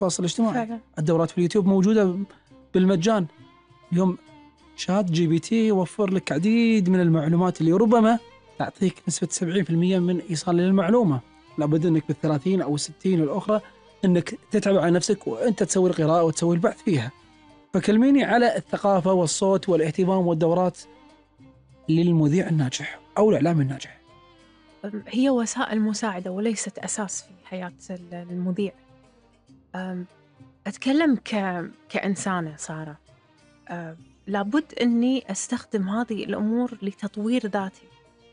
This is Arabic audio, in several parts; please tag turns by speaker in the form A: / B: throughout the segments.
A: التواصل الاجتماعي.
B: فعلا.
A: الدورات في اليوتيوب موجودة بالمجان. اليوم شات جي بي تي يوفر لك عديد من المعلومات اللي ربما تعطيك نسبة 70% من إيصال للمعلومة. لابد أنك بال30 أو 60 الأخرى أنك تتعب على نفسك وأنت تسوي القراءة وتسوي البحث فيها. فكلميني على الثقافة والصوت والاهتمام والدورات للمذيع الناجح أو الإعلامي الناجح.
B: هي وسائل مساعدة وليست أساس في حياة المذيع. أتكلم كإنسانة سارة، لابد أني أستخدم هذه الأمور لتطوير ذاتي.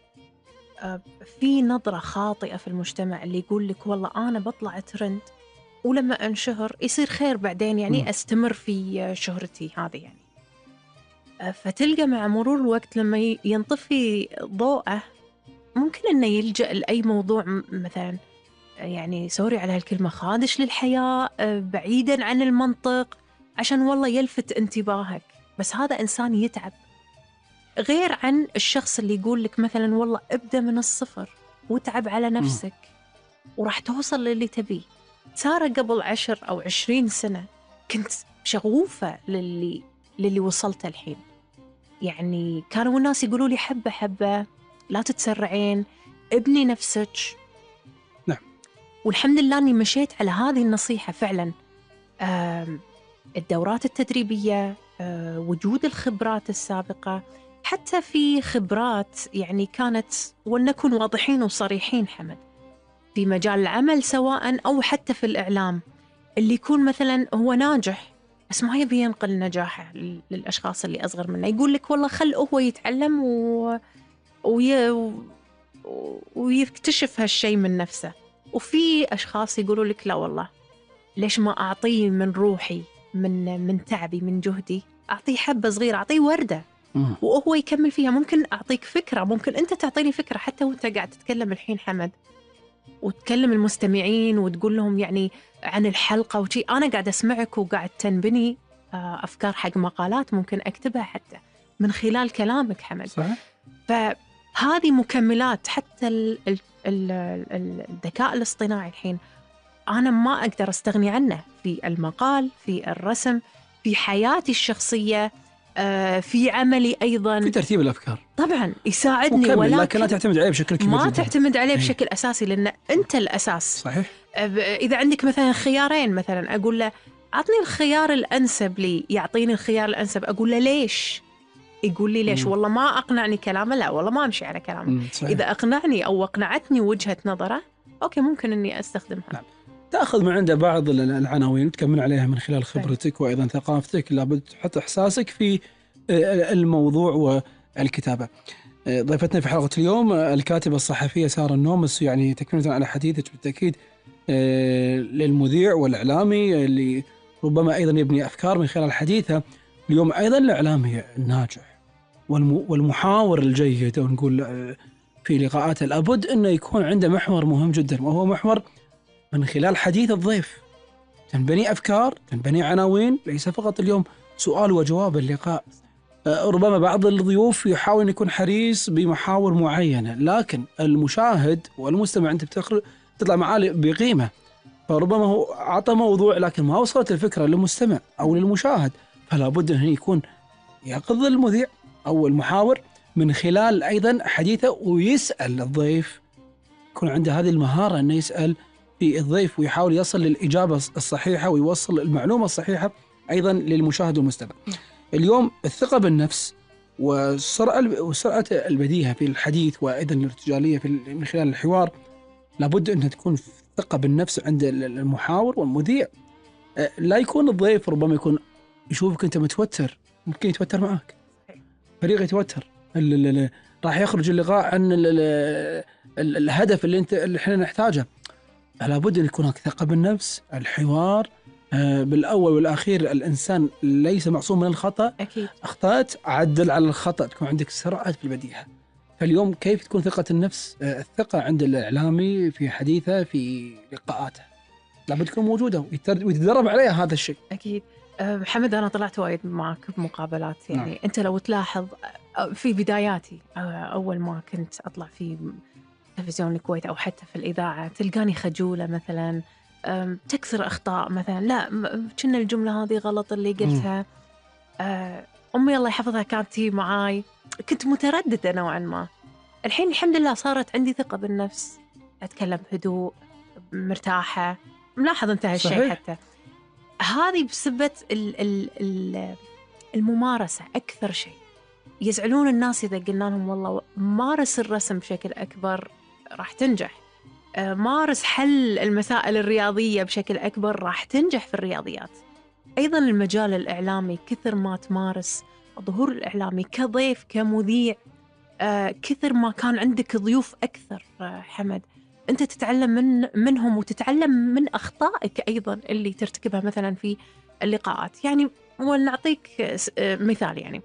B: في نظرة خاطئة في المجتمع اللي يقول لك والله أنا بطلع ترند ولما أنشهر يصير خير بعدين، يعني أستمر في شهرتي هذه يعني. فتلقى مع مرور الوقت لما ينطفي ضوءه ممكن أنه يلجأ لأي موضوع مثلا، يعني سوري على هالكلمة، خادش للحياة، بعيدا عن المنطق، عشان والله يلفت انتباهك. بس هذا إنسان يتعب، غير عن الشخص اللي يقول لك مثلا والله ابدأ من الصفر وتعب على نفسك وراح توصل للي تبيه. سارة قبل 10 أو 20 سنة كنت شغوفة للي وصلت الحين. يعني كانوا الناس يقولوا لي حبة حبة، لا تتسرعين، ابني نفسك.
A: نعم.
B: والحمد لله أني مشيت على هذه النصيحة فعلا. الدورات التدريبية، وجود الخبرات السابقة، حتى في خبرات يعني كانت، ولنكن واضحين وصريحين حمد، في مجال العمل سواء أو حتى في الإعلام، اللي يكون مثلا هو ناجح بس ما يبي ينقل نجاحه للأشخاص اللي أصغر منه، يقول لك والله خل هو يتعلم ويكتشف هالشيء من نفسه. وفي أشخاص يقولوا لك لا والله ليش ما أعطيه من روحي، من تعبي، من جهدي، أعطيه حبة صغيرة، أعطيه وردة وهو يكمل فيها. ممكن أعطيك فكرة، ممكن أنت تعطيني فكرة حتى وأنت قاعد تتكلم الحين حمد، وتكلم المستمعين وتقول لهم يعني عن الحلقة وشي، أنا قاعد أسمعك وقاعد تنبني أفكار حق مقالات ممكن أكتبها حتى من خلال كلامك حمد.
A: صحيح.
B: فهذه مكملات. حتى الذكاء الاصطناعي الحين أنا ما أقدر أستغني عنه في المقال، في الرسم، في حياتي الشخصية، في عملي أيضاً،
A: في ترتيب الأفكار
B: طبعاً يساعدني،
A: مكمل،
B: ولكن
A: لكن لا تعتمد عليه بشكل كبير
B: ما
A: جدا.
B: تعتمد عليه بشكل أساسي، لأن أنت الأساس.
A: صحيح.
B: إذا عندك مثلاً خيارين، مثلاً أقول له أعطني الخيار الأنسب لي، يعطيني الخيار الأنسب، أقول له ليش؟ يقول لي ليش؟ والله ما أقنعني كلامه، لا والله ما أمشي على كلامه. إذا أقنعني أو أقنعتني وجهة نظره، أوكي ممكن أني أستخدمها.
A: نعم. تأخذ من عنده بعض العناوين وتكمل عليها من خلال خبرتك وأيضا ثقافتك، لابد تحط إحساسك في الموضوع والكتابة. ضيفتنا في حلقة اليوم الكاتبة الصحفية سارة النومس، يعني تكملة على حديثك بالتأكيد للمذيع والإعلامي اللي ربما أيضا يبني أفكار من خلال حديثه اليوم. أيضا الإعلامي الناجح والمحاور الجيد، أو نقول في لقاءاته لابد أنه يكون عنده محور مهم جدا، وهو محور من خلال حديث الضيف تنبني أفكار، تنبني عناوين، ليس فقط اليوم سؤال وجواب اللقاء. ربما بعض الضيوف يحاول أن يكون حريص بمحاور معينة، لكن المشاهد والمستمع أنت تطلع معاه بقيمة، فربما هو أعطى موضوع لكن ما وصلت الفكرة للمستمع أو للمشاهد، فلا بد أن يكون يقظ المذيع أو المحاور من خلال أيضا حديثه، ويسأل الضيف، يكون عنده هذه المهارة أنه يسأل في الضيف ويحاول يصل للإجابة الصحيحة ويوصل المعلومة الصحيحة أيضا للمشاهد والمستمع. اليوم الثقة بالنفس وسرعة البديهة في الحديث وأيضا الارتجالية من خلال الحوار، لابد أن تكون ثقة بالنفس عند المحاور والمذيع. لا يكون الضيف ربما يكون يشوفك أنت متوتر، ممكن يتوتر معك، فريق يتوتر، راح يخرج اللقاء عن الهدف اللي احنا نحتاجه. لابد أن يكون هناك ثقة بالنفس. الحوار بالأول والأخير الإنسان ليس معصوم من الخطأ.
B: أكيد.
A: أخطأت عدل على الخطأ، تكون عندك سرعة في البديهة. فاليوم كيف تكون ثقة النفس، الثقة عند الإعلامي في حديثه في لقاءاته لابد تكون موجودة ويتدرب عليها هذا الشيء.
B: أكيد. محمد أنا طلعت وايد معك بمقابلات، يعني
A: نعم.
B: أنت لو تلاحظ في بداياتي أول ما كنت أطلع في تلفزيون الكويت أو حتى في الإذاعة، تلقاني خجولة مثلا، تكثر أخطاء مثلا، لا كنا الجملة هذه غلط اللي قلتها. أمي الله يحفظها كانت تي معاي، كنت مترددة نوعا ما. الحين الحمد لله صارت عندي ثقة بالنفس، أتكلم بهدوء، مرتاحة. ملاحظ أنت هالشيء؟ حتى هذه بسبة الممارسة أكثر شيء. يزعلون الناس إذا قلنا لهم والله مارس الرسم بشكل أكبر راح تنجح، مارس حل المسائل الرياضية بشكل أكبر راح تنجح في الرياضيات. أيضا المجال الإعلامي كثر ما تمارس الظهور الإعلامي كضيف كمذيع، كثر ما كان عندك ضيوف أكثر حمد، أنت تتعلم منهم وتتعلم من أخطائك أيضا اللي ترتكبها مثلا في اللقاءات. يعني ونعطيك مثال، يعني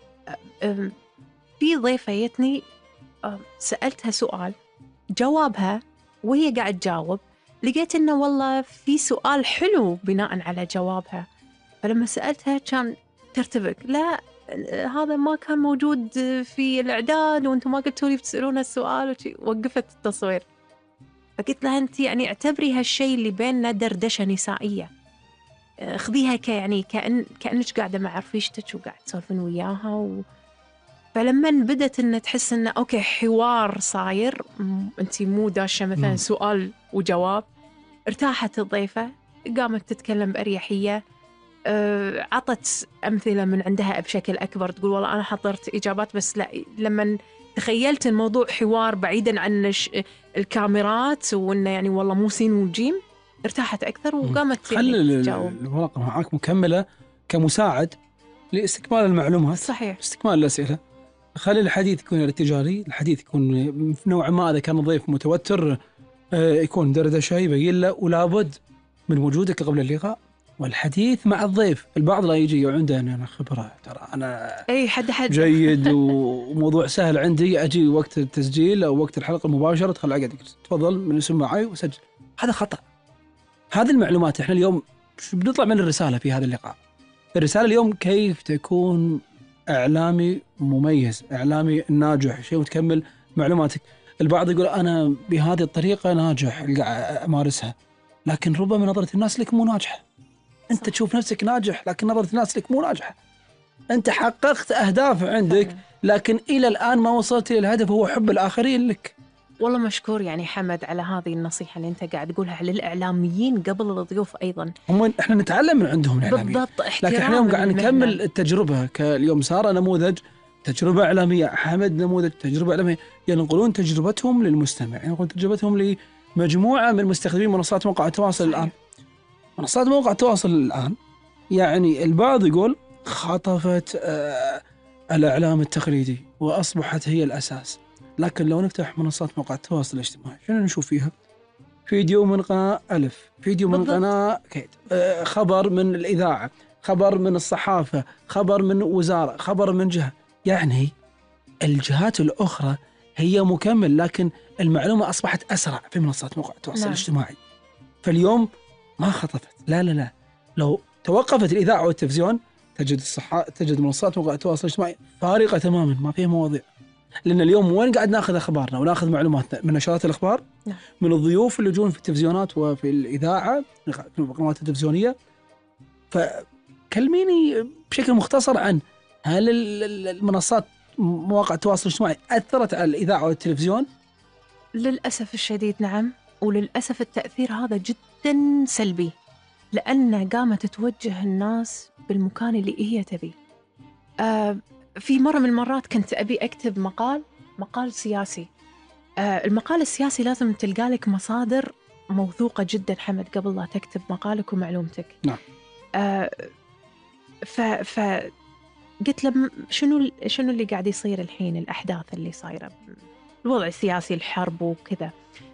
B: في ضيفة جتني سألتها سؤال، جوابها وهي قاعد تجاوب لقيت إنه والله في سؤال حلو بناء على جوابها. فلما سألتها كان ترتبك، لا هذا ما كان موجود في الإعداد وأنتم ما قلتوا لي بتسألون السؤال، وقفت التصوير. فقلت لها أنت يعني اعتبري هالشيء اللي بيننا دردشة نسائية، خذيها يعني كأنك قاعدة مع رفيجتك وقاعد تسولفين وياها فلما بدت إن تحس إنه أوكي حوار صاير، أنت مو داشة مثلا سؤال وجواب، ارتاحت الضيفة، قامت تتكلم بأريحية، عطت أمثلة من عندها بشكل أكبر، تقول والله أنا حضرت إجابات بس لا لما تخيلت الموضوع حوار بعيدا عن الكاميرات وإنه يعني والله مو سين وجيم، ارتاحت أكثر وقامت يعني تجاوب.
A: الورقة معاك مكملة كمساعد لاستكمال المعلومات،
B: صحيح،
A: استكمال الأسئلة. خلي الحديث يكون ارتجالي، الحديث يكون نوعا ما إذا كان الضيف متوتر يكون دردشة يبين له، ولابد من وجودك قبل اللقاء والحديث مع الضيف. البعض لا يجي عنده أنا خبرة، ترى أنا
B: حد
A: جيد وموضوع سهل عندي، أجي وقت التسجيل أو وقت الحلقة المباشرة تخل عقدك تفضل من اسم معي وسجل. هذا خطأ. هذه المعلومات احنا اليوم بنطلع من الرسالة في هذا اللقاء. الرسالة اليوم كيف تكون إعلامي مميز، إعلامي ناجح، شيء وتكمل معلوماتك. البعض يقول أنا بهذه الطريقة ناجح أمارسها، لكن ربما نظرة الناس لك مو ناجحة. أنت تشوف نفسك ناجح لكن نظرة الناس لك مو ناجحة. أنت حققت أهداف عندك لكن إلى الآن ما وصلت إلى الهدف، هو حب الآخرين لك.
B: والله مشكور يعني حمد على هذه النصيحة اللي أنت قاعد تقولها للإعلاميين قبل الضيوف أيضا.
A: إحنا نتعلم من عندهم الإعلاميين
B: بالضبط،
A: لكن إحنا اليوم قاعد نكمل التجربة. كاليوم سارة نموذج تجربة إعلامية، حمد نموذج تجربة إعلامية، ينقلون تجربتهم للمستمع، ينقلون تجربتهم لمجموعة من مستخدمين منصات مواقع التواصل الآن. منصات مواقع التواصل الآن يعني البعض يقول خطفت الإعلام التقليدي وأصبحت هي الأساس. لكن لو نفتح منصات مواقع التواصل الاجتماعي شنو نشوف فيها؟ فيديو من قناة ألف، فيديو من قناة كيت، خبر من الإذاعة، خبر من الصحافة، خبر من وزارة، خبر من جهة. يعني الجهات الأخرى هي مكمل، لكن المعلومة أصبحت أسرع في منصات مواقع التواصل الاجتماعي. فاليوم ما خطفت، لا لو توقفت الإذاعة والتلفزيون تجد منصات مواقع التواصل الاجتماعي فارقة تماما، ما فيها مواضيع. لأن اليوم وين قاعد ناخذ أخبارنا وناخذ معلوماتنا؟ من نشرات الأخبار، من الضيوف اللي يجون في التلفزيونات وفي الإذاعة في القنوات التلفزيونية. فكلميني بشكل مختصر عن هل المنصات مواقع التواصل الاجتماعي أثرت على الإذاعة والتلفزيون؟
B: للأسف الشديد نعم، وللأسف التأثير هذا جدا سلبي، لأن قامت توجه الناس بالمكان اللي هي تبي. في مرة من المرات كنت أبي أكتب مقال سياسي. المقال السياسي لازم تلقى لك مصادر موثوقة جدا حمد قبل لا تكتب مقالك ومعلومتك.
A: نعم.
B: فقلت له شنو اللي قاعد يصير الحين، الأحداث اللي صايرة، الوضع السياسي، الحرب وكذا.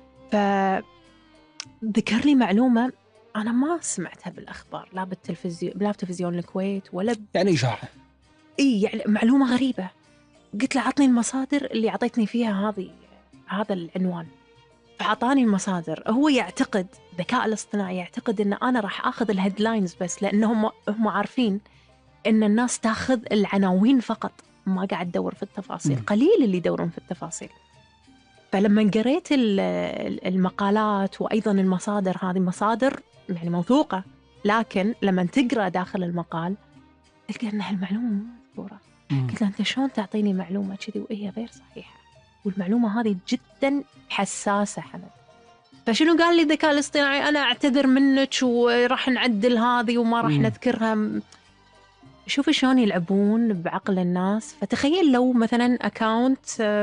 B: فذكر لي معلومة أنا ما سمعتها بالأخبار، لا بالتلفزيون، لا بتلفزيون الكويت ولا
A: يعني إشاعة.
B: يعني معلومة غريبة. قلت له عطني المصادر اللي عطيتني فيها هذا العنوان. فعطاني المصادر. هو يعتقد، الذكاء الاصطناعي يعتقد إن أنا راح أخذ الهيدلاينز بس، لأنهم عارفين إن الناس تأخذ العناوين فقط، ما قاعد تدور في التفاصيل. قليل اللي يدورون في التفاصيل. فلما قريت المقالات وأيضا المصادر، هذه مصادر يعني موثوقة، لكن لما تقرأ داخل المقال تلقى أن هالمعلومة مو مذكورة. قلت له أنت شلون تعطيني معلومة كذي وهي غير صحيحة؟ والمعلومة هذه جدا حساسة حمد. فشنو قال لي الذكاء الاصطناعي؟ أنا أعتذر منك وراح نعدل هذه وما راح نذكرها. شوف شلون يلعبون بعقل الناس. فتخيل لو مثلا أكاونت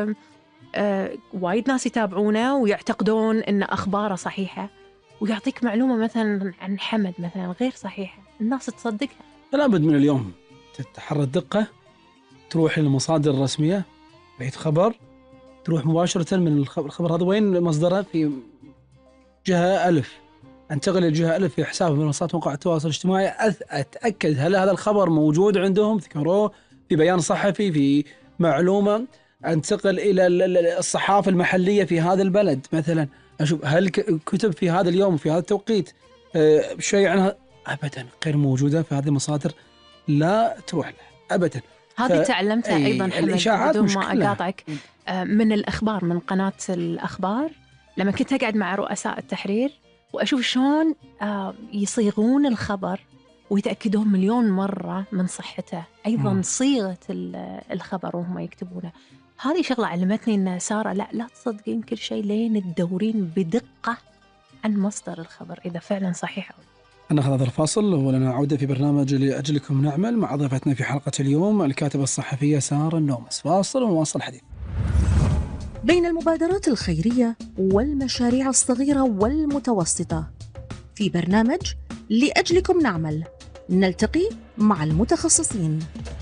B: وايد ناس يتابعونه ويعتقدون أن أخباره صحيحة، ويعطيك معلومة مثلا عن حمد مثلا غير صحيحة، الناس تصدقها.
A: لابد من اليوم تتحرى الدقة، تروح للمصادر الرسمية، بيت خبر تروح مباشرة من الخبر هذا وين مصدره، في جهة ألف، انتقل للجهة ألف في حساب منصات مواقع التواصل الاجتماعي، أتأكد هل هذا الخبر موجود عندهم، ذكروه في بيان صحفي، في معلومة. انتقل إلى الصحافة المحلية في هذا البلد مثلا، أشوف هل كتب في هذا اليوم في هذا التوقيت شيء عنها. أبدا غير موجودة في هذه المصادر، لا تروح لها أبدا.
B: هذه تعلمتها أيضا حمد بدون ما أقاطعك من الأخبار، من قناة الأخبار، لما كنت أقعد مع رؤساء التحرير وأشوف شلون يصيغون الخبر ويتأكدون مليون مرة من صحته، أيضا صيغة الخبر وهم يكتبونه. هذه شغلة علمتني أن سارة لا تصدقين كل شيء لين تدورين بدقة عن مصدر الخبر إذا فعلا صحيح أو لا.
A: ناخذ هذا الفاصل ولنا عودة في برنامج لأجلكم نعمل مع ضيفتنا في حلقة اليوم الكاتبة الصحفية سارة النومس. فاصل ونواصل الحديث.
C: بين المبادرات الخيرية والمشاريع الصغيرة والمتوسطة في برنامج لأجلكم نعمل، نلتقي مع المتخصصين.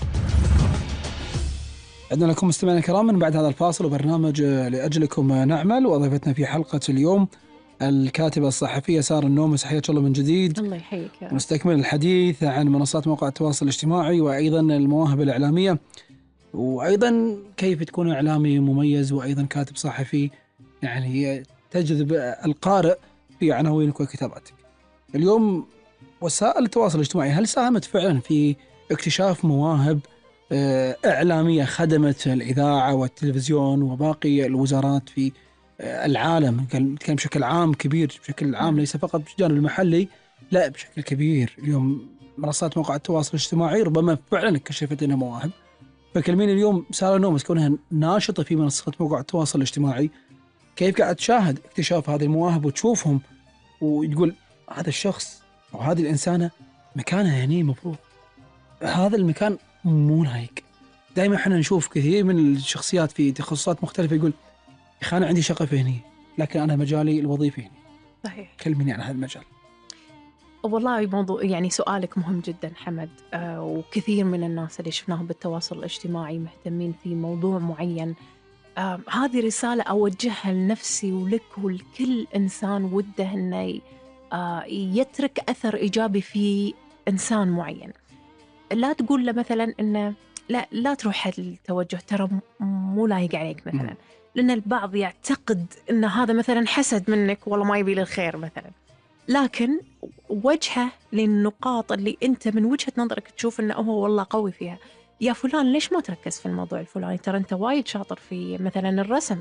A: عدنا لكم مستمعينا الكرام من بعد هذا الفاصل وبرنامج لأجلكم نعمل، وضيفتنا في حلقة اليوم الكاتبة الصحفية سارة النومس. حياك الله من جديد.
B: الله يحييك.
A: نستكمل الحديث عن منصات مواقع التواصل الاجتماعي وأيضا المواهب الإعلامية، وأيضا كيف تكون إعلامي مميز وأيضا كاتب صحفي يعني تجذب القارئ في عناوينك وكتاباتك. اليوم وسائل التواصل الاجتماعي هل ساهمت فعلا في اكتشاف مواهب إعلامية خدمت الإذاعة والتلفزيون وباقي الوزارات في العالم؟ نتكلم بشكل عام كبير، بشكل عام ليس فقط بالجانب المحلي، لا بشكل كبير. اليوم منصات مواقع التواصل الاجتماعي ربما فعلا كشفت لنا مواهب. فكلمين اليوم سارة نومس كونها ناشطة في منصات مواقع التواصل الاجتماعي، كيف قاعد تشاهد اكتشاف هذه المواهب وتشوفهم وتقول هذا الشخص أو هذه الإنسانة مكانها هنا، مفروض هذا المكان مو لايق. دائما احنا نشوف كثير من الشخصيات في تخصصات مختلفة يقول يا أخي أنا عندي شغف هنا لكن أنا مجالي الوظيفي هنا.
B: صحيح.
A: كلمني عن هذا المجال.
B: والله موضوع يعني سؤالك مهم جدا حمد، وكثير من الناس اللي شفناهم بالتواصل الاجتماعي مهتمين في موضوع معين. هذه رسالة أوجهها لنفسي ولك ولكل إنسان وده أنه يترك أثر إيجابي في إنسان معين. لا تقول له مثلا أنه لا تروح التوجه ترى مو لايق عليك مثلا، لأن البعض يعتقد أن هذا مثلا حسد منك والله ما يبي للخير مثلا، لكن وجهه للنقاط اللي أنت من وجهة نظرك تشوف أنه هو والله قوي فيها. يا فلان ليش ما تركز في الموضوع الفلاني؟ ترى أنت وايد شاطر في مثلا الرسم،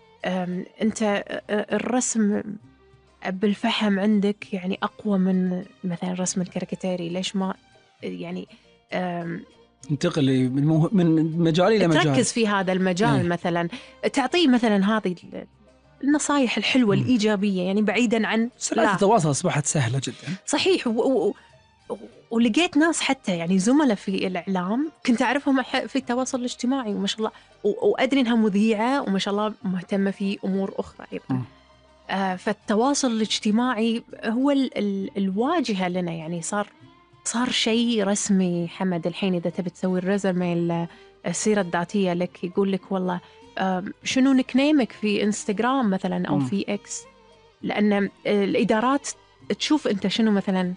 B: أنت الرسم بالفحم عندك يعني أقوى من مثلا رسم الكاريكاتيري، ليش ما يعني
A: انتقل من مجالي إلى مجال،
B: تركز في هذا المجال مثلا، تعطيه مثلا هذه النصائح الحلوة الإيجابية يعني بعيدا عن
A: سرعة التواصل أصبحت سهلة جدا.
B: صحيح. ولقيت ناس حتى يعني زملاء في الإعلام كنت أعرفهم في التواصل الاجتماعي وما شاء الله، وأدري أنها مذيعة وما شاء الله مهتمة في أمور أخرى أيضا. فالتواصل الاجتماعي هو الواجهة لنا، يعني صار شيء رسمي حمد. الحين إذا تبي تسوي الريزومي السيرة الذاتية لك يقول لك والله شنو نكنيمك في إنستغرام مثلا أو في إكس، لأن الإدارات تشوف أنت شنو مثلا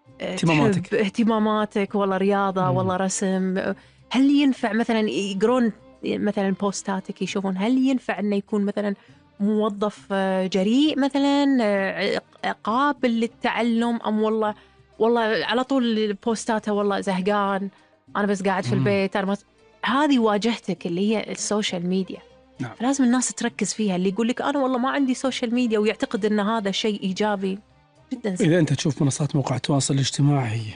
B: اهتماماتك، والله رياضة والله رسم. هل ينفع مثلا يقرون مثلا بوستاتك يشوفون هل ينفع أنه يكون مثلا موظف جريء مثلا قابل للتعلم، أم والله على طول بوستاته والله زهقان أنا بس قاعد في البيت. هذه واجهتك اللي هي السوشيال ميديا.
A: نعم.
B: فلازم الناس تركز فيها. اللي يقول لك أنا والله ما عندي سوشيال ميديا ويعتقد أن هذا شيء إيجابي جدا سيء.
A: إذا أنت تشوف منصات مواقع التواصل الاجتماعي